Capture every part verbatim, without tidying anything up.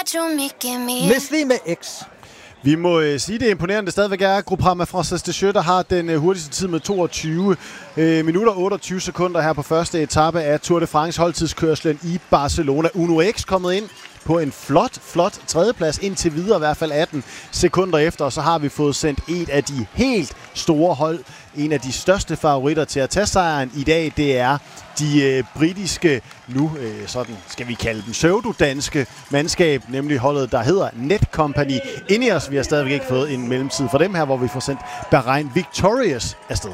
Leslie med X. Vi må øh, sige, det imponerende stadigvæk er Groupama Frances Deschamps, der har den øh, hurtigste tid med toogtyve øh, minutter otteogtyve sekunder her på første etape af Tour de France holdtidskørslen i Barcelona. Uno X kommet ind på en flot, flot tredjeplads indtil videre, i hvert fald atten sekunder efter, og så har vi fået sendt et af de helt store hold, en af de største favoritter til at tage sejren i dag. Det er de øh, britiske, nu øh, sådan skal vi kalde dem pseudodanske mandskab, nemlig holdet, der hedder Netcompany. Ineos, vi har stadigvæk ikke fået en mellemtid for dem her, hvor vi får sendt Bahrain Victorious afsted.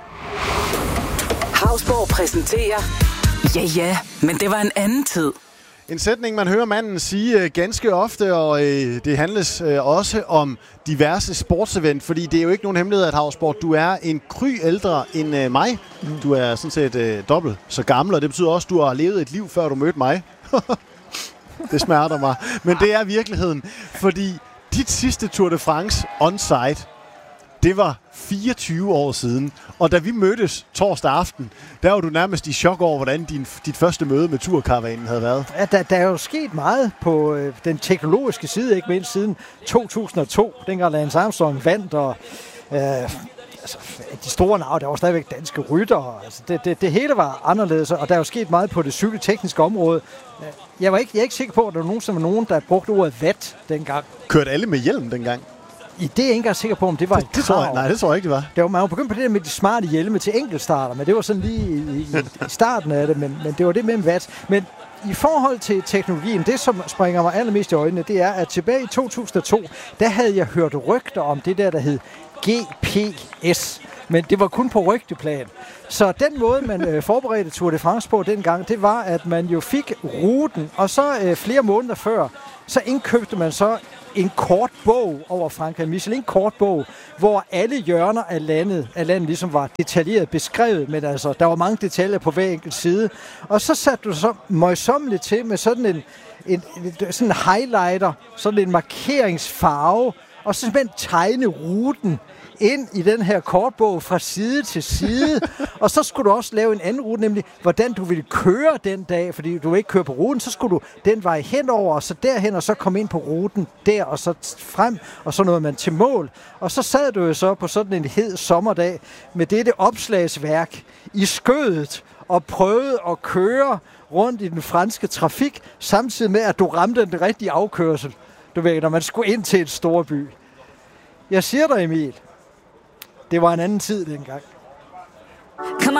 Hausborg præsenterer. Ja, ja, men det var en anden tid. En sætning, man hører manden sige øh, ganske ofte, og øh, det handles øh, også om diverse sportsevent, fordi det er jo ikke nogen hemmelighed, at Hausborg, du er en kry ældre end øh, mig. Mm. Du er sådan set øh, dobbelt så gammel, og det betyder også, at du har levet et liv, før du mødte mig. Det smerter mig. Men det er virkeligheden, fordi dit sidste Tour de France on-site, det var fireogtyve år siden, og da vi mødtes torsdag aften, der var du nærmest i chok over, hvordan din, dit første møde med turkaravanen havde været. Ja, der, der er jo sket meget på øh, den teknologiske side, ikke mindst siden to tusind og to, dengang Lance Armstrong vandt, og øh, altså, de store navne, der var stadigvæk danske ryttere. Altså, det, det, det hele var anderledes, og der er jo sket meget på det cykeltekniske område. Jeg var ikke, jeg er ikke sikker på, at der var nogen, som var nogen, der brugte ordet watt dengang. Kørte alle med hjelm dengang? I det er jeg ikke engang sikker på, om det var det, et det tror jeg, Nej, det tror jeg ikke, det var. Det var man var begyndt på det der med de smarte hjelme til enkeltstarter, men det var sådan lige i, i, i starten af det, men, men det var det med watt. Men i forhold til teknologien, det som springer mig allermest i øjnene, det er, at tilbage i to tusind og to, der havde jeg hørt rygter om det der, der hed G P S. Men det var kun på rygteplan. Så den måde, man øh, forberedte Tour de France på dengang, det var, at man jo fik ruten, og så øh, flere måneder før, så indkøbte man så en kort bog over Frankrig. Michelin kort bog, hvor alle hjørner af landet, af landet ligesom var detaljeret beskrevet, men altså, der var mange detaljer på hver enkelt side. Og så satte du så møjsommeligt til med sådan en, en, en sådan en highlighter, sådan en markeringsfarve, og så simpelthen tegne ruten ind i den her kortbog fra side til side, og så skulle du også lave en anden rute, nemlig hvordan du ville køre den dag, fordi du ikke køre på ruten, så skulle du den vej henover, og så derhen, og så komme ind på ruten der, og så frem, og så nåede man til mål. Og så sad du jo så på sådan en hed sommerdag med dette opslagsværk i skødet, og prøvede at køre rundt i den franske trafik, samtidig med, at du ramte den rigtige afkørsel, du ved, når man skulle ind til et storby. Jeg siger dig, Emil, det var en anden tid dengang.